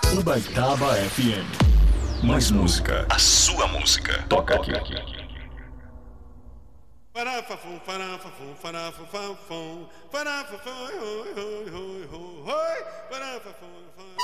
Ubaitaba FM. Mais música, a sua música. Toca aqui. Farafafum, farafafum, farafafum, farafafum, farafafum.